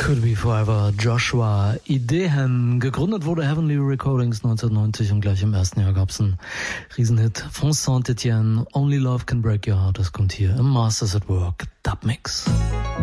Could Be Forever, Joshua Idehen. Gegründet wurde Heavenly Recordings 1990 und gleich im ersten Jahr gab's einen Riesenhit von Saint-Etienne. Only Love Can Break Your Heart. Das kommt hier im Masters at Work Dubmix.